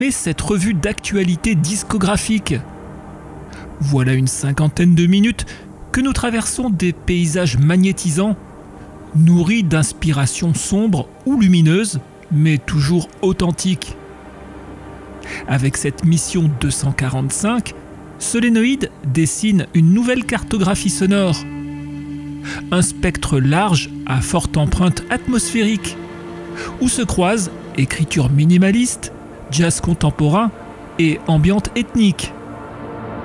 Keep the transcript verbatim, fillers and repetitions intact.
cette revue d'actualité discographique. Voilà une cinquantaine de minutes que nous traversons des paysages magnétisants, nourris d'inspirations sombres ou lumineuses, mais toujours authentiques. Avec cette mission deux cent quarante-cinq, Solénoïde dessine une nouvelle cartographie sonore. Un spectre large à forte empreinte atmosphérique, où se croisent écriture minimaliste, jazz contemporain et ambiante ethnique.